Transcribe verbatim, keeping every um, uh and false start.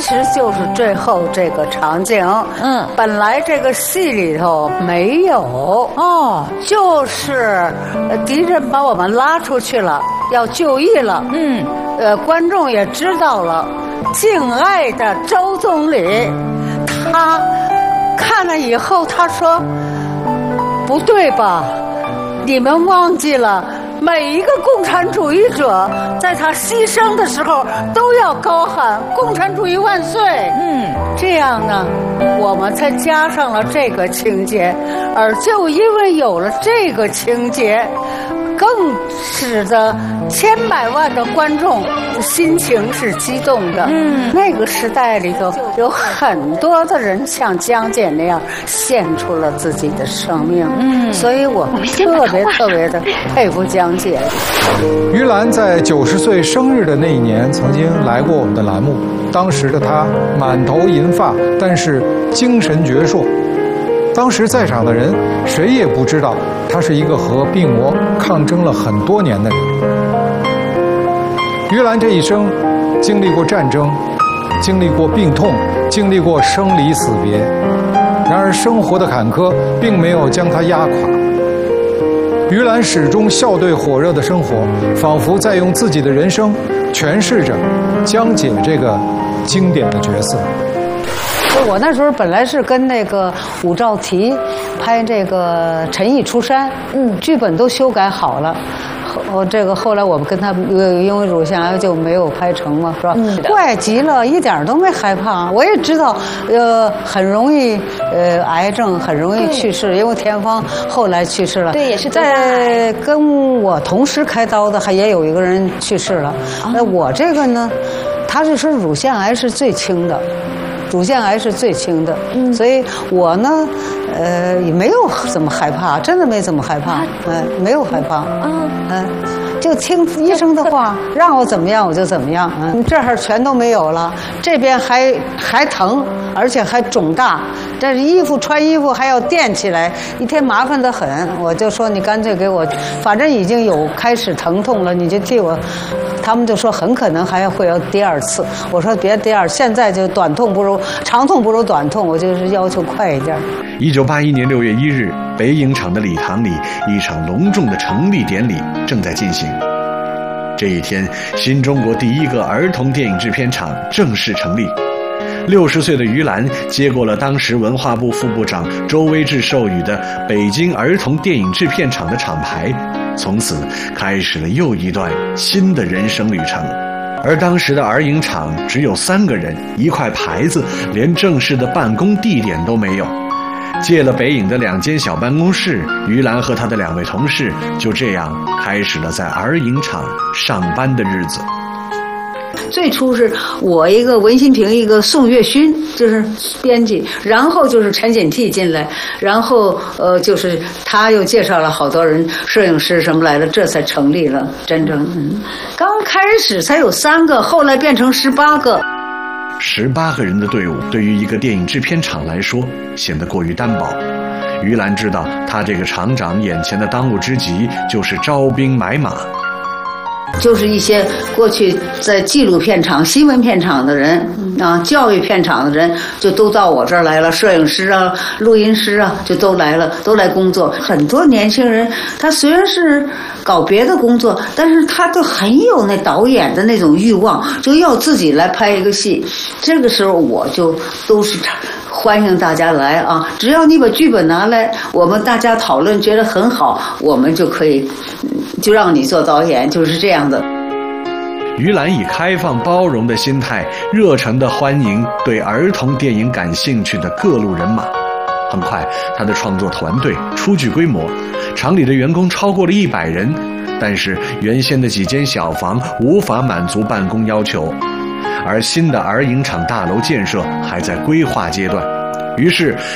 实就是最后这个场景。 嗯， 本来这个戏里头没有哦， 就是敌人把我们拉出去了，要就义了。 嗯， 呃，观众也知道了，敬爱的周总理，他看了以后，他说：“不对吧？你们忘记了。”每一个共产主义者在他牺牲的时候都要高喊“共产主义万岁”。 嗯， 这样呢，我们才加上了这个情节，而就因为有了这个情节，更使得千百万的观众心情是激动的。 嗯， 那个时代里头有很多的人像江姐那样献出了自己的生命。嗯，所以我特别特别的佩服江姐。 于兰在九十岁生日的那一年，曾经来过我们的栏目。当时的她满头银发，但是精神矍铄。当时在场的人谁也不知道，她是一个和病魔抗争了很多年的人。于兰这一生经历过战争，经历过病痛，经历过生离死别。然而生活的坎坷并没有将她压垮。于兰始终笑对火热的生活，仿佛在用自己的人生诠释着江姐这个经典的角色。 我那时候本来是跟那个武曌提拍这个《陈毅出山》，嗯，剧本都修改好了。我这个后来我们跟他因为乳腺癌就没有拍成嘛，是吧？嗯，怪极了，一点都没害怕。我也知道，呃，很容易，呃，癌症很容易去世，因为田芳后来去世了。 对，也是在跟我同时开刀的，还也有一个人去世了。那、哦、我这个呢，他是说乳腺癌是最轻的。乳腺癌是最轻的，嗯，所以我呢，呃，也没有怎么害怕，真的没怎么害怕，嗯、呃，没有害怕，嗯嗯，就听医生的话，让我怎么样我就怎么样，嗯，这儿全都没有了，这边还还疼，而且还肿大，但是衣服穿衣服还要垫起来，一天麻烦得很。我就说你干脆给我，反正已经有开始疼痛了，你就替我。他们就说很可能还会有第二次，我说别第二，现在就短痛不如长痛不如短痛，我就是要求快一点。 一九八一年六月一日，北影厂的礼堂里，一场隆重的成立典礼正在进行。这一天，新中国第一个儿童电影制片厂正式成立。六十岁的于兰接过了当时文化部副部长周威志授予的北京儿童电影制片厂的厂牌，从此开始了又一段新的人生旅程。而当时的儿影厂只有三个人，一块牌子，连正式的办公地点都没有。借了北影的两间小办公室，于兰和她的两位同事就这样开始了在儿影厂上班的日子。 最初是我一个文新平，一个宋月勋，就是编辑，然后就是陈锦替进来，然后呃就是他又介绍了好多人，摄影师什么来了，这才成立了真正。嗯，刚开始才有三个，后来变成十八个。 十八个人的队伍对于一个电影制片厂来说显得过于单薄。于兰知道，他这个厂长眼前的当务之急就是招兵买马。 就是一些过去在纪录片厂、新闻片厂的人啊，教育片厂的人，就都到我这儿来了。摄影师啊、录音师啊，就都来了，都来工作。很多年轻人，他虽然是搞别的工作，但是他都很有那导演的那种欲望，就要自己来拍一个戏。这个时候，我就都是欢迎大家来啊！只要你把剧本拿来，我们大家讨论，觉得很好，我们就可以。就让你做导演，就是这样的。 于兰以开放包容的心态，热诚地欢迎对儿童电影感兴趣的各路人马。很快，他的创作团队初具规模，厂里的员工超过了一百人。但是原先的几间小房无法满足办公要求，而新的儿影厂大楼建设还在规划阶段。于是